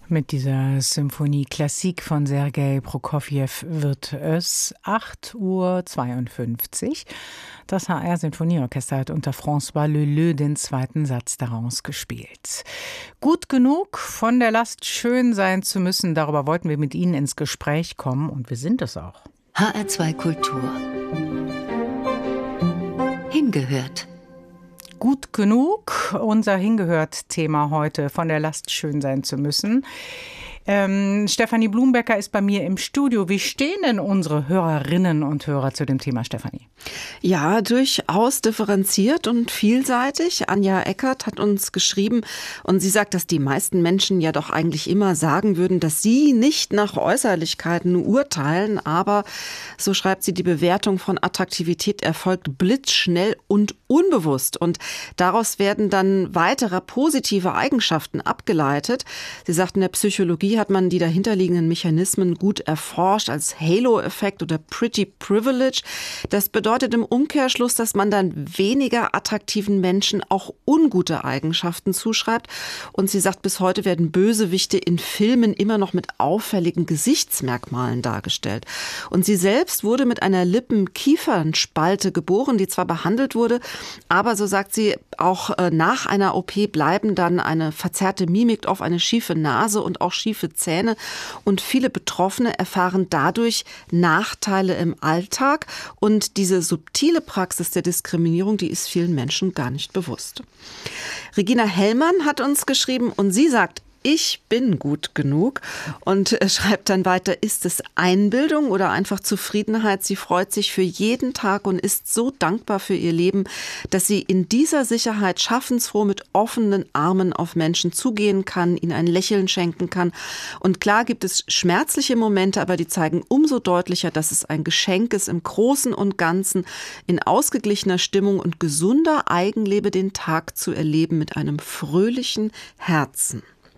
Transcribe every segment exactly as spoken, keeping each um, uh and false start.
Mit dieser Symphonie Klassik von Sergei Prokofjew wird es acht Uhr zweiundfünfzig. Das H R-Sinfonieorchester hat unter François Leleux den zweiten Satz daraus gespielt. Gut genug, von der Last schön sein zu müssen, darüber wollten wir mit Ihnen ins Gespräch kommen und wir sind es auch. H R zwei Kultur. Hingehört. Gut genug, unser Hingehört-Thema heute, von der Last schön sein zu müssen. Ähm, Stefanie Blumbecker ist bei mir im Studio. Wie stehen denn unsere Hörerinnen und Hörer zu dem Thema, Stefanie? Ja, durchaus differenziert und vielseitig. Anja Eckert hat uns geschrieben und sie sagt, dass die meisten Menschen ja doch eigentlich immer sagen würden, dass sie nicht nach Äußerlichkeiten urteilen. Aber, so schreibt sie, die Bewertung von Attraktivität erfolgt blitzschnell und unbewusst. Und daraus werden dann weitere positive Eigenschaften abgeleitet. Sie sagt, in der Psychologie hat man die dahinterliegenden Mechanismen gut erforscht als Halo-Effekt oder Pretty Privilege. Das bedeutet im Umkehrschluss, dass man dann weniger attraktiven Menschen auch ungute Eigenschaften zuschreibt. Und sie sagt, bis heute werden Bösewichte in Filmen immer noch mit auffälligen Gesichtsmerkmalen dargestellt. Und sie selbst wurde mit einer Lippen-Kiefernspalte geboren, die zwar behandelt wurde, aber so sagt sie, auch nach einer O P bleiben dann eine verzerrte Mimik, auf eine schiefe Nase und auch schiefe Zähne. Und viele Betroffene erfahren dadurch Nachteile im Alltag. Und diese subtile Praxis der Diskriminierung, die ist vielen Menschen gar nicht bewusst. Regina Hellmann hat uns geschrieben und sie sagt, ich bin gut genug und schreibt dann weiter, ist es Einbildung oder einfach Zufriedenheit? Sie freut sich für jeden Tag und ist so dankbar für ihr Leben, dass sie in dieser Sicherheit schaffensfroh mit offenen Armen auf Menschen zugehen kann, ihnen ein Lächeln schenken kann. Und klar gibt es schmerzliche Momente, aber die zeigen umso deutlicher, dass es ein Geschenk ist, im Großen und Ganzen in ausgeglichener Stimmung und gesunder Eigenliebe den Tag zu erleben mit einem fröhlichen Herzen.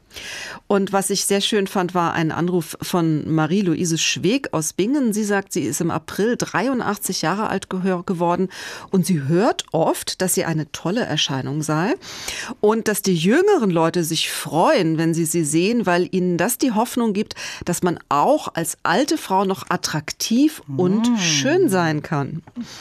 Und was ich sehr schön fand, war ein Anruf von Marie-Louise Schweg aus Bingen. Sie sagt, sie ist im April dreiundachtzig Jahre alt geworden und sie hört oft, dass sie eine tolle Erscheinung sei und dass die jüngeren Leute sich freuen, wenn sie sie sehen, weil ihnen das die Hoffnung gibt, dass man auch als alte Frau noch attraktiv und mm. schön sein kann.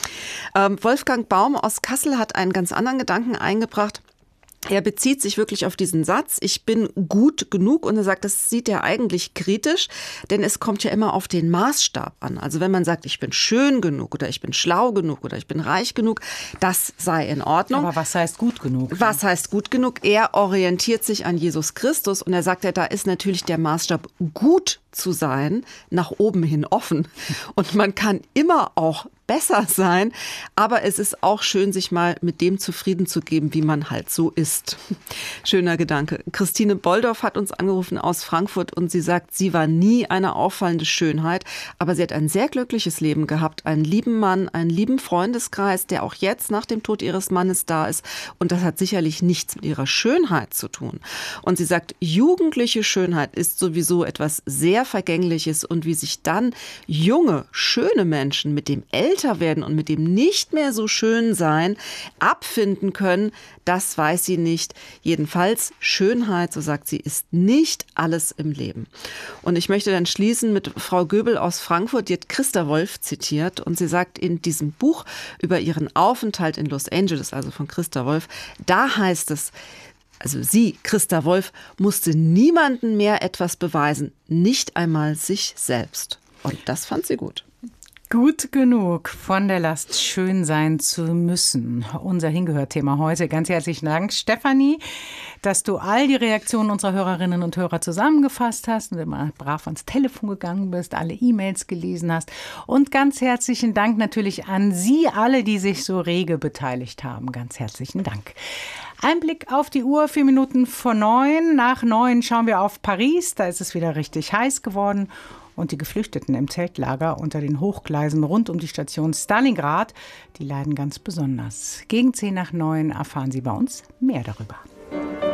Ähm, Wolfgang Baum aus Kassel hat einen ganz anderen Gedanken eingebracht. Er bezieht sich wirklich auf diesen Satz, ich bin gut genug, und er sagt, das sieht er eigentlich kritisch, denn es kommt ja immer auf den Maßstab an. Also wenn man sagt, ich bin schön genug oder ich bin schlau genug oder ich bin reich genug, das sei in Ordnung. Aber was heißt gut genug? Was heißt gut genug? Er orientiert sich an Jesus Christus und er sagt ja, da ist natürlich der Maßstab gut zu sein, nach oben hin offen. Und man kann immer auch besser sein, aber es ist auch schön, sich mal mit dem zufrieden zu geben, wie man halt so ist. Schöner Gedanke. Christine Boldorf hat uns angerufen aus Frankfurt und sie sagt, sie war nie eine auffallende Schönheit, aber sie hat ein sehr glückliches Leben gehabt, einen lieben Mann, einen lieben Freundeskreis, der auch jetzt nach dem Tod ihres Mannes da ist, und das hat sicherlich nichts mit ihrer Schönheit zu tun. Und sie sagt, jugendliche Schönheit ist sowieso etwas sehr Vergängliches, und wie sich dann junge, schöne Menschen mit dem älter werden und mit dem nicht mehr so schön sein abfinden können, das weiß sie nicht. Jedenfalls Schönheit, so sagt sie, ist nicht alles im Leben. Und ich möchte dann schließen mit Frau Göbel aus Frankfurt, die hat Christa Wolf zitiert und sie sagt in diesem Buch über ihren Aufenthalt in Los Angeles, also von Christa Wolf, da heißt es, also sie, Christa Wolf, musste niemandem mehr etwas beweisen, nicht einmal sich selbst. Und das fand sie gut. Gut genug, von der Last schön sein zu müssen. Unser Hingehört-Thema heute. Ganz herzlichen Dank, Stefanie, dass du all die Reaktionen unserer Hörerinnen und Hörer zusammengefasst hast und immer brav ans Telefon gegangen bist, alle E-Mails gelesen hast. Und ganz herzlichen Dank natürlich an Sie alle, die sich so rege beteiligt haben. Ganz herzlichen Dank. Ein Blick auf die Uhr, vier Minuten vor neun. Nach neun schauen wir auf Paris. Da ist es wieder richtig heiß geworden. Und die Geflüchteten im Zeltlager unter den Hochgleisen rund um die Station Stalingrad, die leiden ganz besonders. Gegen zehn nach neun erfahren Sie bei uns mehr darüber.